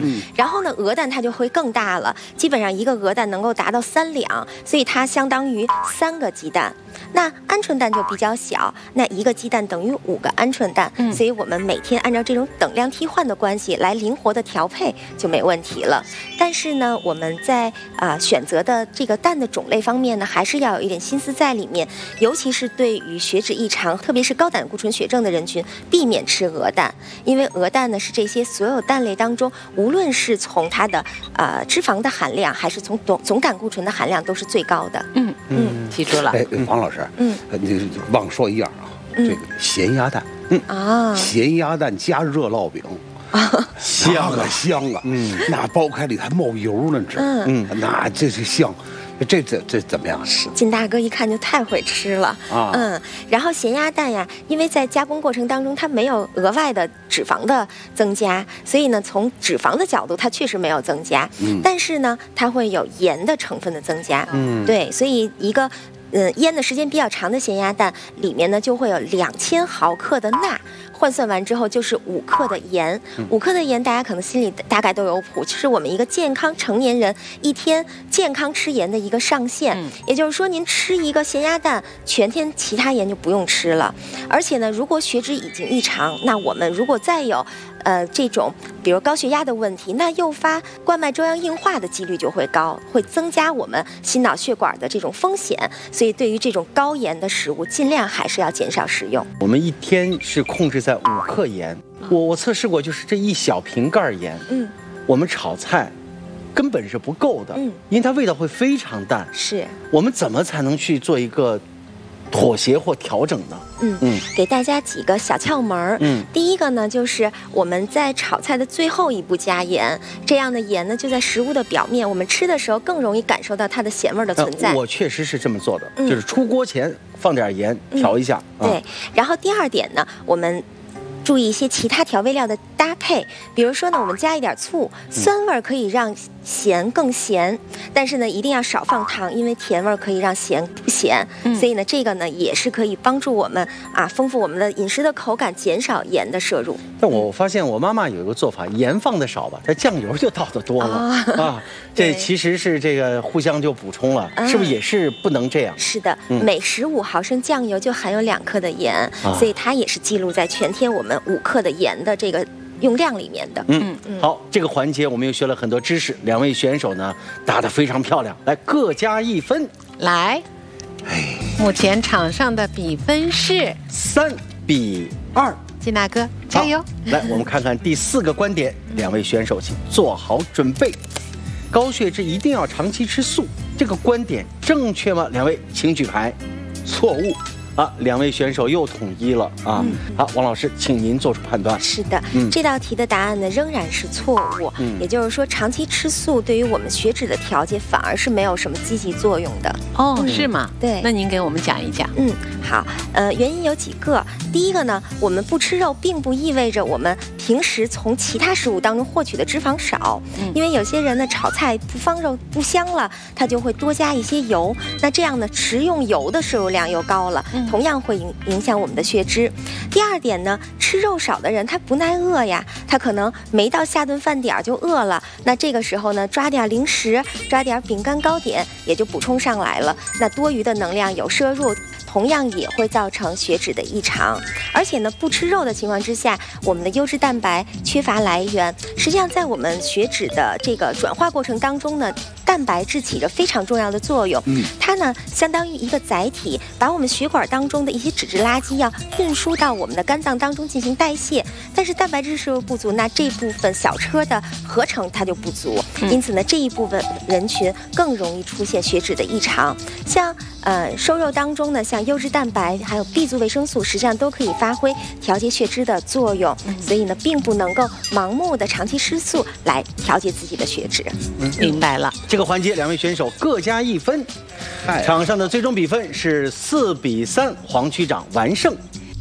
然后呢，鹅蛋它就会更大了，基本上一个鹅蛋能够达到3两，所以它相当于3个鸡蛋。那鹌鹑蛋就比较小，那一个鸡蛋等于5个鹌鹑蛋，所以我们每天按照这种等量替换的关系来灵活的调配就没问题了。但是呢，我们在选择的这个蛋的种类方面呢，还是要有一点心思在里面，尤其是对于血脂异常，特别是高胆固醇血症的人群，避免吃鹅蛋，因为鹅蛋呢是这些所有蛋类当中，无论是从它的脂肪的含量，还是从总胆固醇的含量都是最高的。 记住了。 哎，王老师，你忘说一样啊，这个咸鸭蛋，咸鸭蛋加热烙饼。香啊香啊，那剥开里还冒油呢，你知道吗？那这是香，这怎么样？ 金大哥一看就太会吃了啊！然后咸鸭蛋呀，因为在加工过程当中它没有额外的脂肪的增加，所以呢，从脂肪的角度它确实没有增加，但是呢，它会有盐的成分的增加，对，所以一个腌的时间比较长的咸鸭蛋里面呢，就会有2000毫克的钠。换算完之后就是5克的盐，5克的盐大家可能心里大概都有谱，就是我们一个健康成年人一天健康吃盐的一个上限。也就是说，您吃一个咸鸭蛋，全天其他盐就不用吃了。而且呢，如果血脂已经异常，那我们如果再有这种比如高血压的问题，那诱发冠脉粥样硬化的几率就会高，会增加我们心脑血管的这种风险。所以对于这种高盐的食物，尽量还是要减少食用。 我们一天是控制在5克盐，我测试过，就是这1小瓶盖盐，我们炒菜根本是不够的，因为它味道会非常淡。 是， 我们怎么才能去做一个妥协或调整呢？ 给大家几个小窍门。第一个呢，就是我们在炒菜的最后一步加盐，这样的盐呢就在食物的表面，我们吃的时候更容易感受到它的咸味的存在。 我确实是这么做的，就是出锅前放点盐调一下。 对，然后第二点呢，我们注意一些其他调味料的搭配，比如说呢，我们加一点醋，酸味可以让咸更咸，但是呢，一定要少放糖，因为甜味可以让咸不咸。所以呢，这个呢也是可以帮助我们丰富我们的饮食的口感，减少盐的摄入。 但我发现我妈妈有一个做法，盐放的少吧，它酱油就倒的多了这其实是这个互相就补充了，是不是也是不能这样？ 是的，每15毫升酱油就含有2克的盐，所以它也是记录在全天我们5克的盐的这个用量里面的。 好，这个环节我们又学了很多知识，两位选手呢打得非常漂亮，来各加1分。 来，目前场上的比分是 3比2。 金大哥加油！ 来，我们看看第4个观点，两位选手请做好准备。高血脂一定要长期吃素，这个观点正确吗？两位请举牌。错误。两位选手又统一了好，王老师，请您做出判断。 是的，这道题的答案呢仍然是错误。也就是说，长期吃素对于我们血脂的调节反而是没有什么积极作用的。 是吗？ 对， 那您给我们讲一讲。 好，原因有几个。第一个呢，我们不吃肉，并不意味着我们平时从其他食物当中获取的脂肪少。因为有些人呢，炒菜不放肉不香了，他就会多加一些油，那这样呢，食用油的摄入量又高了。同样会影响我们的血脂。第二点呢，吃肉少的人他不耐饿呀，他可能没到下顿饭点就饿了，那这个时候呢，抓点零食，抓点饼干糕点也就补充上来了，那多余的能量有摄入，同样也会造成血脂的异常。而且呢，不吃肉的情况之下，我们的优质蛋白缺乏来源，实际上在我们血脂的这个转化过程当中呢，蛋白质起着非常重要的作用。它呢相当于一个载体，把我们血管当中的一些脂质垃圾要运输到我们的肝脏当中进行代谢。但是蛋白质摄入不足，那这部分小车的合成它就不足，因此呢，这一部分人群更容易出现血脂的异常。像瘦肉当中呢，像优质蛋白还有 B 族维生素，实际上都可以发挥调节血脂的作用。所以呢，并不能够盲目的长期吃素来调节自己的血脂。 明白了。 这个环节两位选手各加1分，场上的最终比分是4比3，黄区长完胜。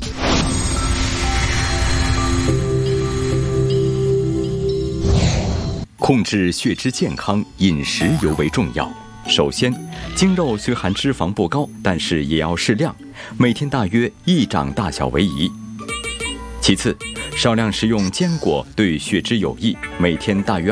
控制血脂健康，饮食尤为重要。首先，精肉虽含脂肪不高，但是也要适量，每天大约1掌大小为宜。其次，少量食用坚果对血脂有益，每天大约